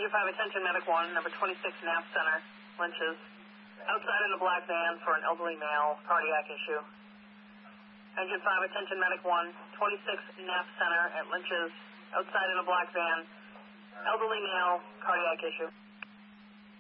Engine 5, attention medic 1, number 26 NAP Center, Lynch's. Outside in a black van for an elderly male, cardiac issue. Engine 5, attention medic 1, 26 NAP Center at Lynch's. Outside in a black van, elderly male, cardiac issue.